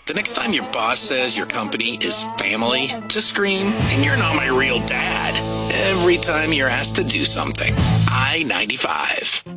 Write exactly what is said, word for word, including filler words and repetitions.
The next time your boss says your company is family, just scream, and you're not my real dad, every time you're asked to do something. I ninety-five.